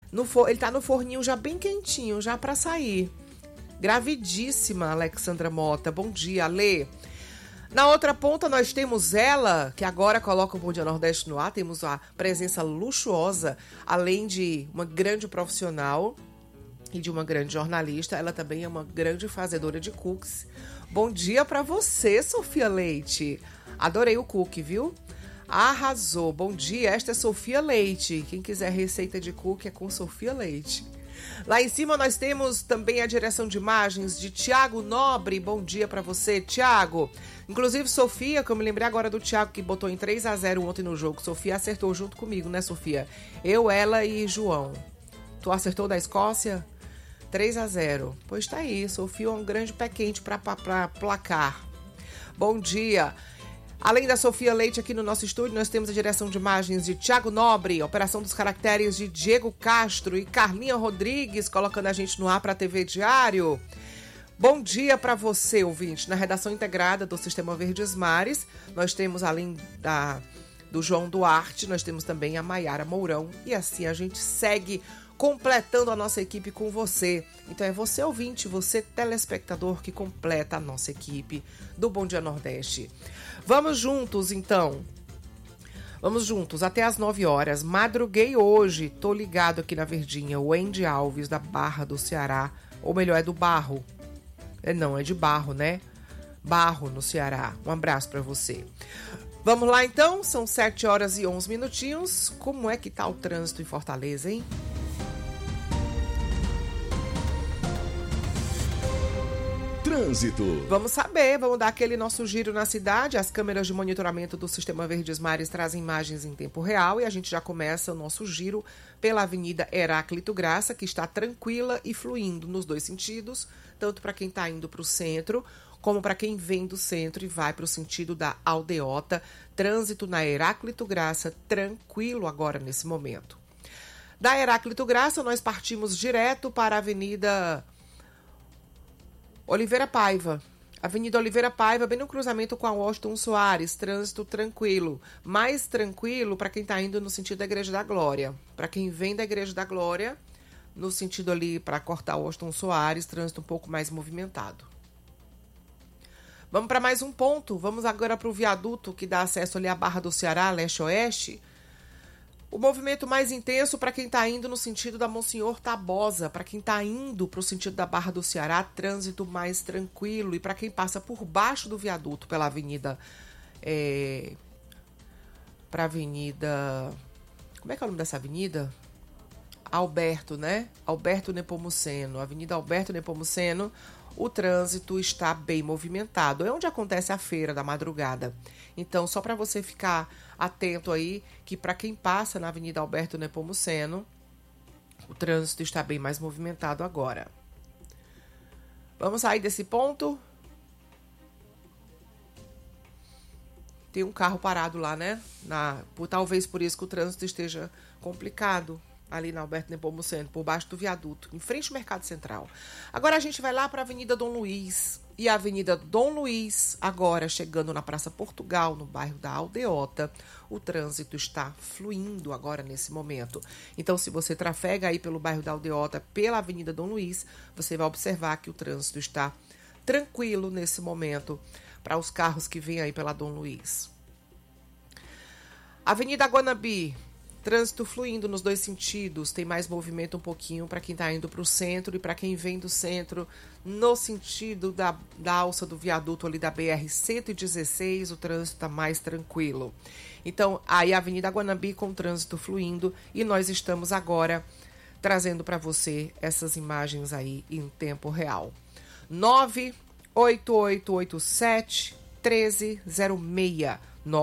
Ele tá no forninho já bem quentinho, já para sair. Gravidíssima, Alexandra Mota. Bom dia, Alê. Na outra ponta nós temos ela, que agora coloca o Bom Dia Nordeste no ar. Temos a presença luxuosa, além de uma grande profissional e de uma grande jornalista. Ela também é uma grande fazedora de cookies. Bom dia para você, Sofia Leite. Adorei o cookie, viu? Arrasou. Bom dia, esta é Sofia Leite. Quem quiser receita de cookie é com Sofia Leite. Lá em cima nós temos também a direção de imagens de Tiago Nobre. Bom dia para você, Tiago. Inclusive, Sofia, que eu me lembrei agora do Tiago que botou em 3-0 ontem no jogo. Sofia acertou junto comigo, né, Sofia? Eu, ela e João. Tu acertou da Escócia? 3-0. Pois tá aí, Sofia é um grande pé quente para placar. Bom dia. Além da Sofia Leite aqui no nosso estúdio, nós temos a direção de imagens de Tiago Nobre, operação dos caracteres de Diego Castro e Carlinha Rodrigues, colocando a gente no ar para a TV Diário. Bom dia para você, ouvinte. Na redação integrada do Sistema Verdes Mares, nós temos, além do João Duarte, nós temos também a Maiara Mourão. E assim a gente segue completando a nossa equipe com você. Então é você, ouvinte, você, telespectador, que completa a nossa equipe do Bom Dia Nordeste. Vamos juntos, então. Vamos juntos, até às 9 horas. Madruguei hoje, tô ligado aqui na Verdinha. O Wendy Alves, da Barra do Ceará. Ou melhor, é do Barro. Não, é de Barro, né? Barro, no Ceará. Um abraço pra você. Vamos lá, então? São 7 horas e 11 minutinhos. Como é que tá o trânsito em Fortaleza, hein? Trânsito. Vamos saber, vamos dar aquele nosso giro na cidade. As câmeras de monitoramento do Sistema Verdes Mares trazem imagens em tempo real e a gente já começa o nosso giro pela Avenida Heráclito Graça, que está tranquila e fluindo nos dois sentidos, tanto para quem está indo para o centro, como para quem vem do centro e vai para o sentido da Aldeota. Trânsito na Heráclito Graça tranquilo agora nesse momento. Da Heráclito Graça, nós partimos direto para a Avenida Oliveira Paiva. Avenida Oliveira Paiva, bem no cruzamento com a Washington Soares. Trânsito tranquilo. Mais tranquilo para quem está indo no sentido da Igreja da Glória. Para quem vem da Igreja da Glória, no sentido ali para cortar o Washington Soares, trânsito um pouco mais movimentado. Vamos para mais um ponto. Vamos agora para o viaduto que dá acesso ali à Barra do Ceará, leste-oeste. O movimento mais intenso para quem está indo no sentido da Monsenhor Tabosa. Para quem está indo para o sentido da Barra do Ceará, trânsito mais tranquilo. E para quem passa por baixo do viaduto, pela avenida... para a avenida... Como é que é o nome dessa avenida? Alberto, né? Alberto Nepomuceno. Avenida Alberto Nepomuceno, o trânsito está bem movimentado. É onde acontece a feira da madrugada. Então, só para você ficar atento aí, que para quem passa na Avenida Alberto Nepomuceno, o trânsito está bem mais movimentado agora. Vamos sair desse ponto? Tem um carro parado lá, né? Talvez por isso que o trânsito esteja complicado. Ali na Alberto Nepomuceno, por baixo do viaduto, em frente ao Mercado Central. Agora a gente vai lá para a Avenida Dom Luiz. E a Avenida Dom Luiz, agora chegando na Praça Portugal, no bairro da Aldeota, o trânsito está fluindo agora nesse momento. Então, se você trafega aí pelo bairro da Aldeota, pela Avenida Dom Luiz, você vai observar que o trânsito está tranquilo nesse momento para os carros que vêm aí pela Dom Luiz. Avenida Guanabi. Trânsito fluindo nos dois sentidos, tem mais movimento um pouquinho para quem está indo para o centro e para quem vem do centro no sentido da alça do viaduto ali da BR-116, o trânsito está mais tranquilo. Então, aí a Avenida Guanabi com trânsito fluindo e nós estamos agora trazendo para você essas imagens aí em tempo real. 98887 1306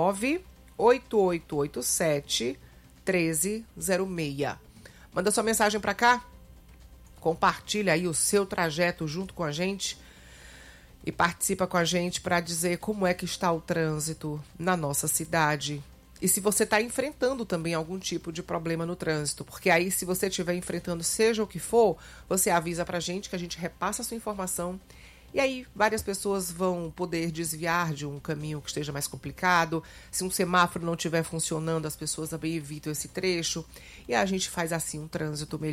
98887 1306. Manda sua mensagem para cá, compartilha aí o seu trajeto junto com a gente e participa com a gente para dizer como é que está o trânsito na nossa cidade. E se você está enfrentando também algum tipo de problema no trânsito, porque aí se você estiver enfrentando seja o que for, você avisa para a gente que a gente repassa a sua informação. E aí, várias pessoas vão poder desviar de um caminho que esteja mais complicado. Se um semáforo não estiver funcionando, as pessoas também evitam esse trecho. E a gente faz assim um trânsito melhor.